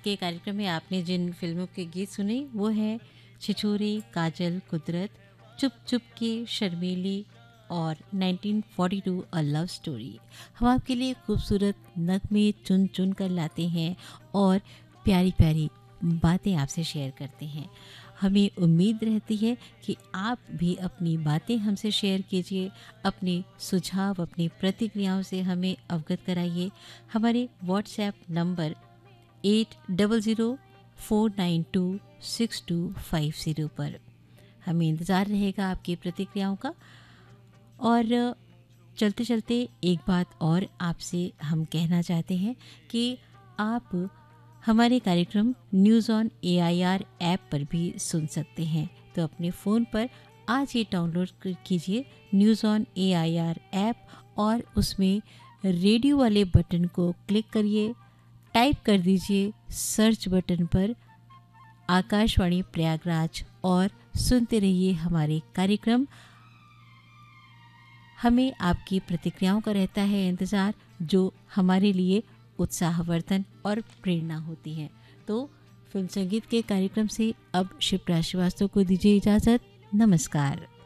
के कार्यक्रम में आपने जिन फिल्मों के गीत सुने वो हैं छिछोरे, काजल, कुदरत, चुप चुप के, शर्मीली और 1942 अ लव स्टोरी। हम आपके लिए खूबसूरत नगमे चुन चुन कर लाते हैं और प्यारी प्यारी बातें आपसे शेयर करते हैं। हमें उम्मीद रहती है कि आप भी अपनी बातें हमसे शेयर कीजिए, अपने सुझाव, अपनी प्रतिक्रियाओं से हमें अवगत कराइए। हमारे व्हाट्सएप नंबर 8004926250 पर हमें इंतज़ार रहेगा आपकी प्रतिक्रियाओं का। और चलते चलते एक बात और आपसे हम कहना चाहते हैं कि आप हमारे कार्यक्रम न्यूज़ ऑन AIR ऐप पर भी सुन सकते हैं। तो अपने फ़ोन पर आज ही डाउनलोड कीजिए न्यूज़ ऑन AIR ऐप और उसमें रेडियो वाले बटन को क्लिक करिए, टाइप कर दीजिए सर्च बटन पर आकाशवाणी प्रयागराज और सुनते रहिए हमारे कार्यक्रम। हमें आपकी प्रतिक्रियाओं का रहता है इंतज़ार, जो हमारे लिए उत्साहवर्धन और प्रेरणा होती है। तो फिल्म संगीत के कार्यक्रम से अब शिप्रा श्रीवास्तव को दीजिए इजाज़त। नमस्कार।